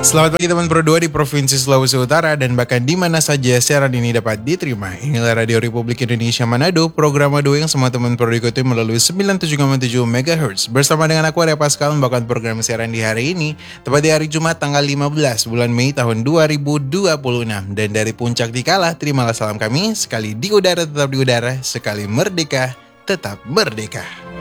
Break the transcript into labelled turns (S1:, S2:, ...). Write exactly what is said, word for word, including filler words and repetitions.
S1: Selamat pagi teman Pro dua di Provinsi Sulawesi Utara dan bahkan di mana saja siaran ini dapat diterima. Inilah Radio Republik Indonesia Manado, program Mado yang semua teman Pro ikuti melalui sembilan puluh tujuh koma tujuh megahertz. Bersama dengan aku Arya Pascal membawakan program siaran di hari ini, tepat di hari Jumat tanggal lima belas bulan Mei tahun dua ribu dua puluh enam. Dan dari puncak dikala, terimalah salam kami, sekali di udara tetap di udara, sekali merdeka tetap merdeka.